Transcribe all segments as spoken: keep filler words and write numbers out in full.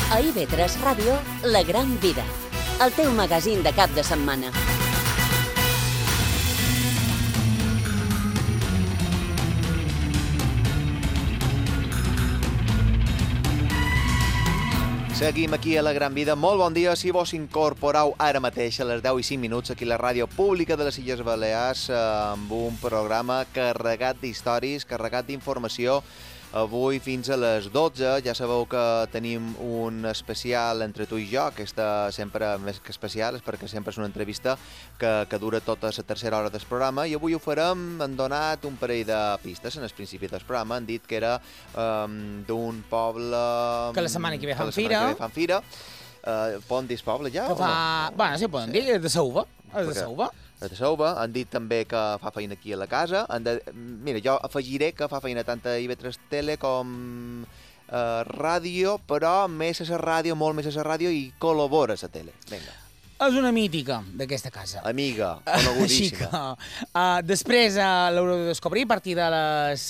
A I V tres Ràdio, La Gran Vida, el teu magazín de cap de setmana. Seguim aquí a La Gran Vida. Molt bon dia. Si vos incorporeu ara mateix a les deu i cinc minuts aquí a la ràdio pública de les Illes Balears amb un programa carregat d'històries, carregat d'informació. Avui fins a les dotze ja sabeu que tenim un especial entre tu i jo. Aquesta sempre més que especial és perquè sempre és una entrevista que, que dura tota la tercera hora del programa i avui ho farem. Han donat un parell de pistes en el principi del programa. Han dit que era um, d'un poble... Que la setmana que ve fan fira. fira. Fan fira. Uh, poden dir el poble ja? Que fa... No? Bueno, sí, poden sí. dir, és de Sauva. És de Sauva. De Sauva. Han dit també que fa feina aquí a la casa. Han de... Mira, jo afegiré que fa feina tant a I V tres Tele com a ràdio, però més a la ràdio, molt més a la ràdio i col·labora a la tele. Vinga. És una mítica d'aquesta casa. Amiga, conegudíssima. Així que, uh, després uh, l'haureu de descobrir a partir de les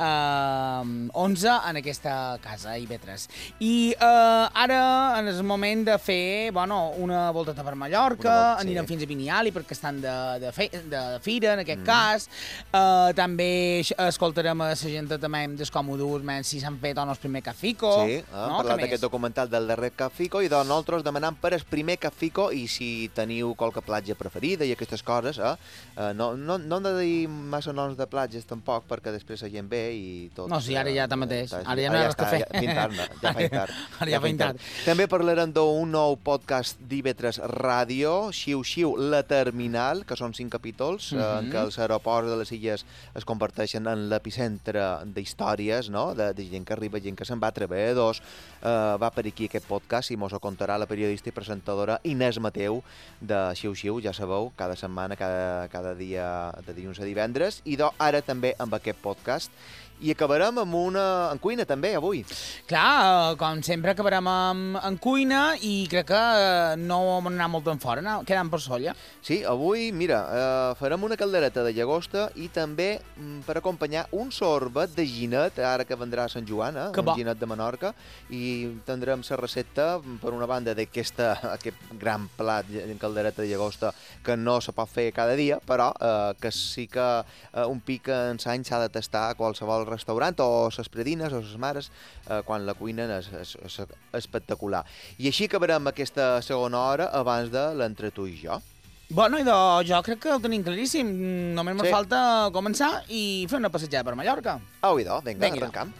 uh, onze en aquesta casa, I V tres. I uh, ara en el moment de fer bueno, una volteta per Mallorca, volta, sí. Anirem fins a Vinyali perquè estan de, de, fe, de fira, en aquest mm. cas. Uh, també escoltarem a la gent també des com ho durs, si s'han fet o no el primer Cafico. Sí, hem no? parlat d'aquest documental del darrer Cafico i de nosaltres demanant per el primer Cafico i si teniu qualque platja preferida i aquestes coses, eh? Uh, no, no, no hem de dir massa noms de platges tampoc, perquè després la gent ve i tot... No, sí, ara ja tanmateix. Ara ja no hi ha res que fer. Ja fa tard. Ara ja fa tard. També parlarem d'un nou podcast d'I V tres Ràdio, Xiu Xiu, La Terminal, que són cinc capítols, mm -hmm. en què els aeroports de les illes es converteixen en l'epicentre d'històries, no? de, de gent que arriba, gent que se'n va, treballadors. Uh, va per aquí aquest podcast i mos ho contarà la periodista i presentadora Inés Mateu de Xiu Xiu, ja sabeu, cada setmana, cada, cada dia de dilluns a divendres, i do, ara també amb aquest podcast. I acabarem amb una... en cuina, també, avui. Clar, com sempre acabarem amb, en cuina i crec que no vam anar molt en fora, no? Quedem per solla. Sí, avui, mira, eh, farem una caldereta de llagosta i també, mm, per acompanyar, un sorbet de ginet, ara que vendrà a Sant Joan, eh? un ginet de Menorca, i tindrem la recepta, per una banda, d'aquest gran plat en caldereta de llagosta que no se pot fer cada dia, però eh, que sí que eh, un pic en l'any s'ha de tastar a qualsevol restaurant o les predines o les mares eh, quan la cuinen és, és, és espectacular. I així acabarem aquesta segona hora abans de l'entre tu i jo. Bueno, idò, jo crec que ho tenim claríssim. Només sí. me falta començar i fer una passejada per Mallorca. Au, idò, vinga, vinga arrencam.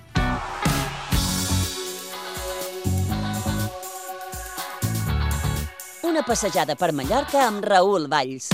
Una passejada per Mallorca amb Raül Valls.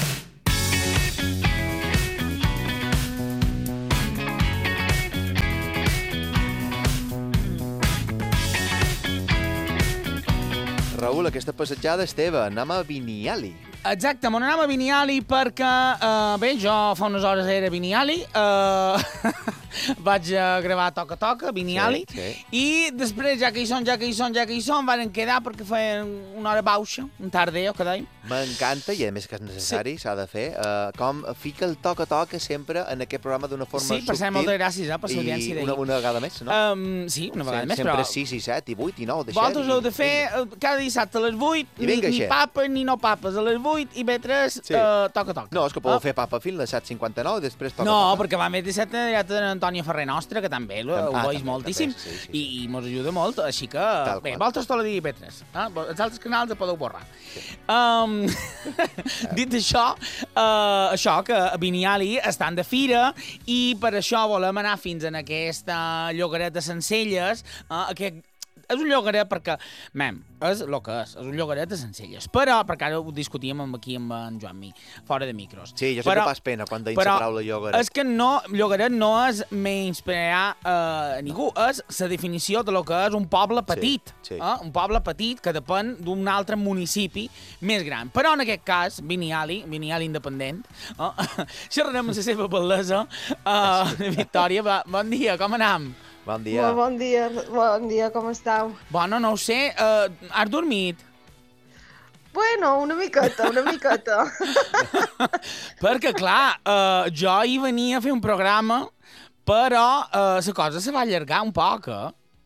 Raül, aquesta passejada és teva. Anem a Vinyali. Exacte, me n'anem a Vinyali perquè, uh, bé, jo fa unes hores era a Vinyali, uh, vaig a gravar Toca Toca, Vinyali, sí, sí. I després, ja que hi són, ja que hi són, ja que hi són, van quedar perquè feien una hora bauxa, un tardeo, que deim. M'encanta, i a més que és necessari, s'ha sí. de fer, uh, com fica el Toca Toca sempre en aquest programa d'una forma subtil. Sí, per ser moltes gràcies, eh, per l'audiència d'ahir. I una, una vegada més, no? Um, sí, una vegada sí, més, sempre però... Sempre sis, i set, i vuit, i nou, deixem. Vosaltres heu de fer vinga. Cada dissabte a les vuit, ni, ni papes ni no papes, a les vuit, i I V tres sí. uh, Toca Toca. No, és que podeu ah. fer Papa Film a les set cinquanta-nou i després Toca no, Toca. No, perquè va més dissabte ja té l'Antònia Ferrer Nostra, que també ho ah, veus moltíssim, també, sí, sí, sí. i mos ajuda molt, així que... Tal bé, vosaltres tot el dia I V tres. Eh? Els altres canals els podeu borrar. Sí. Um, dit això, uh, això, que a Vinyali estan de fira i per això volem anar fins en aquesta llogaret de Sencelles, uh, aquest és un llogaret perquè, mem, és el que és, és un llogaret de Sencelles. Però, perquè ara ho discutíem amb aquí amb en Joan-Mi, fora de micros. Sí, jo sé però, que pas pena quan deim la paraula llogaret. És que no, llogaret no és menysprear a eh, ningú, és la definició de lo que és un poble petit. Sí, sí. Eh? Un poble petit que depèn d'un altre municipi més gran. Però en aquest cas, Vinyali, Vinyali independent, eh? xerrarem amb la seva bellesa. Eh, Victòria, bon dia, com anem? Bon dia. Molt bon dia, bon dia, com esteu? Bueno, no ho sé, uh, has dormit? Bueno, una miqueta, una miqueta. Perquè, clar, uh, jo hi venia a fer un programa, però uh, la cosa se va allargar un poc, eh?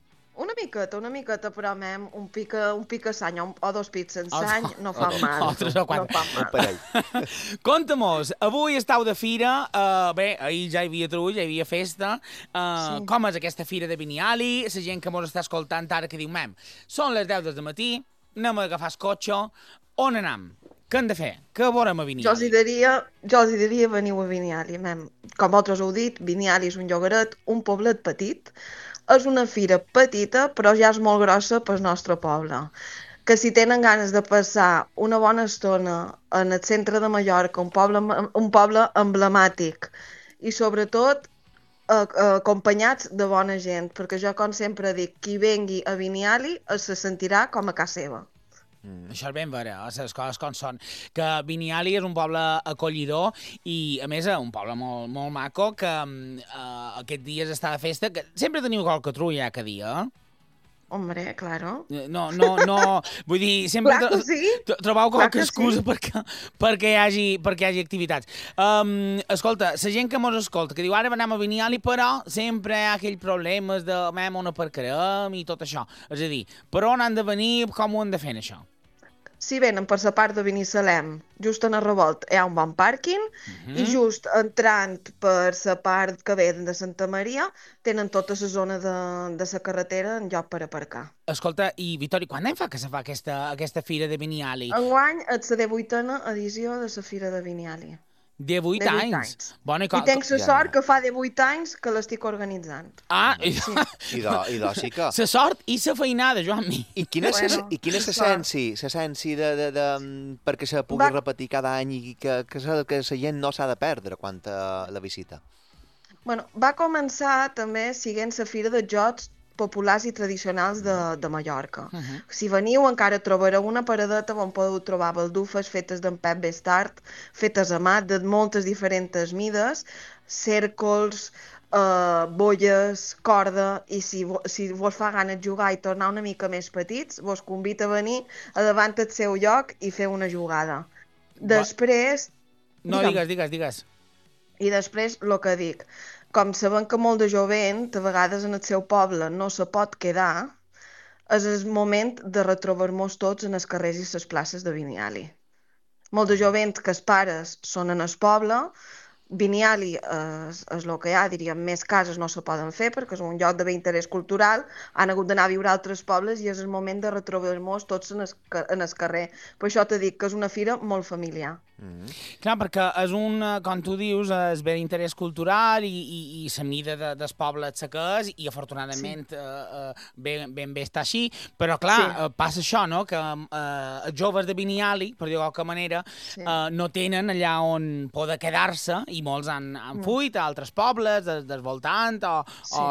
Una miqueta, una miqueta, però, mem, un pica, un pica sany o, o dos pits sense sany no fan mal. O tres o quatre. No fan mal. Conta-mos, avui estàu de fira, uh, bé, ahir ja hi havia trull, hi havia festa, uh, sí. Com és aquesta fira de Vinyali? La gent que mos està escoltant ara que diu, mem, són les deu del matí, anem a agafar el cotxe, on anem? Què hem de fer? Què veurem a Vinyali? Jo els hi diria, jo els hi diria veniu a Vinyali, mem. Com vosaltres heu dit, Vinyali és un llogaret, un poblet petit. És una fira petita, però ja és molt grossa pel nostre poble. Que si tenen ganes de passar una bona estona en el centre de Mallorca, un poble, un poble emblemàtic, i sobretot eh, acompanyats de bona gent, perquè jo, com sempre dic, qui vengui a Vinyali se sentirà com a casa seva. Mm. Això és ben vera, les coses com són. Que Vinyali és un poble acollidor i, a més, un poble molt, molt maco que uh, aquests dies està de festa, que sempre teniu qualque trulla cada dia, eh? Hombre, claro. No, no, no, vull dir, sempre Clar que sí. trobeu qualque excusa sí. perquè, perquè, hi hagi, perquè hi hagi activitats. Um, escolta, la gent que mos escolta, que diu ara anem a Vinyali, però sempre hi ha aquells problemes de mem on aparcarem i tot això. És a dir, per on han de venir, com ho han de fer, això? Si venen per la part de Binissalem, just en el revolt hi ha un bon pàrquing, uh-huh. i just entrant per la part que ve de Santa Maria, tenen tota la zona de, de la carretera en lloc per aparcar. Escolta, i Vitori, quan en fa que se fa aquesta, aquesta fira de Vinyali? Enguany és la divuitena edició de la fira de Vinyali. divuit anys? anys. Bona, I tenc la sort que fa divuit anys que l'estic organitzant. Ah, i, sí. I, do, i do sí que... La sort i la feinada, Joan-Mi. I quina és bueno, i quina és l'essència de, de, de, perquè se pugui Va... repetir cada any i que, que, que la gent no s'ha de perdre quan a la visita? Bueno, va començar també siguent la fira de jocs populars i tradicionals de, de Mallorca. Uh -huh. Si veniu encara trobareu una paradeta on podeu trobar baldufes fetes d'en Pep Bestart, fetes a mà de moltes diferents mides, cèrcols, eh, bolles, corda, i si, si vos fa gana jugar i tornar una mica més petits, vos convida a venir a davant del seu lloc i fer una jugada. Després... No, digues, digues, digues. I després, el que dic, com sabem que molt de jovent, a vegades en el seu poble no se pot quedar, és el moment de retrobar-nos tots en els carrers i les places de Vinyali. Molt de jovent que els pares són en el poble, Vinyali és, és el que hi ha, diríem, més cases no se poden fer perquè és un lloc d'interès cultural, han hagut d'anar a viure a altres pobles i és el moment de retrobar-nos tots en el, en el carrer. Per això t'he dit que és una fira molt familiar. Mm. Clar, perquè és un, com tu dius, és bé d'interès cultural i, i, i la mida de, del poble és que és, i afortunadament sí. eh, ben, ben bé està així, però clar, sí. eh, passa això, no?, que eh, els joves de Vinyali, per dir-ho de qualque manera, sí. eh, no tenen allà on poder quedar-se i molts han, han fuit a altres pobles, des, des voltant, o, sí. o